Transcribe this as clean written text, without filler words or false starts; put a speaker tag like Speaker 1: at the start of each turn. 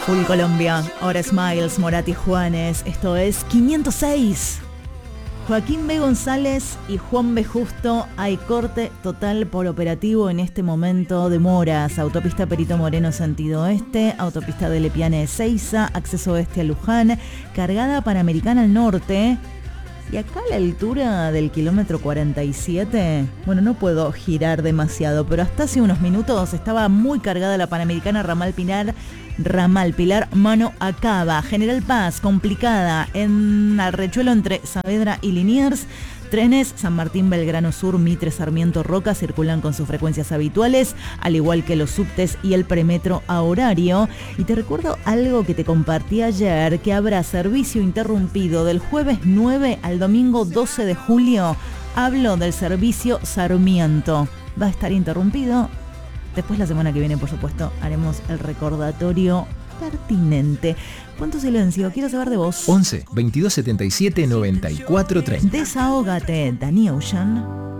Speaker 1: Full Colombia, ahora Smiles, Moratti Juanes, esto es 506. Joaquín B. González y Juan B. Justo, hay corte total por operativo en este momento de Moras, autopista Perito Moreno sentido oeste, autopista de Lepiane Ezeiza, acceso oeste a Luján, cargada Panamericana al norte. Y acá a la altura del kilómetro 47, bueno, no puedo girar demasiado, pero hasta hace unos minutos estaba muy cargada la Panamericana Ramal Pilar, mano a Cava. General Paz, complicada en Arrechuelo entre Saavedra y Liniers. Trenes San Martín, Belgrano Sur, Mitre, Sarmiento, Roca circulan con sus frecuencias habituales, al igual que los subtes y el premetro a horario. Y te recuerdo algo que te compartí ayer, que habrá servicio interrumpido del jueves 9 al domingo 12 de julio. Hablo del servicio Sarmiento. Va a estar interrumpido. Después la semana que viene, por supuesto, haremos el recordatorio pertinente. ¿Cuánto silencio? Quiero saber de vos.
Speaker 2: 11 22 77 94 30.
Speaker 1: Desahógate, Danny Ocean.